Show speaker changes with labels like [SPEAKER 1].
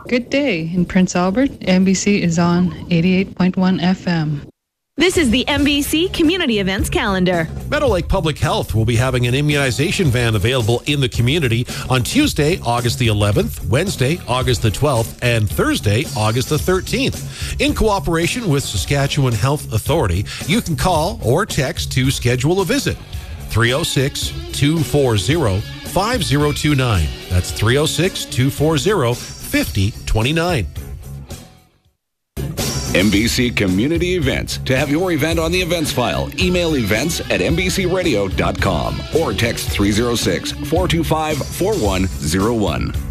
[SPEAKER 1] Good day. In Prince Albert, MBC is on 88.1 FM.
[SPEAKER 2] This is the MBC Community Events Calendar.
[SPEAKER 3] Meadow Lake Public Health will be having an immunization van available in the community on Tuesday, August the 11th, Wednesday, August the 12th, and Thursday, August the 13th. In cooperation with Saskatchewan Health Authority, you can call or text to schedule a visit. 306-240-5029. That's 306-240-5029.
[SPEAKER 4] MBC Community Events. To have your event on the events file, email events@mbcradio.com or text 306-425-4101.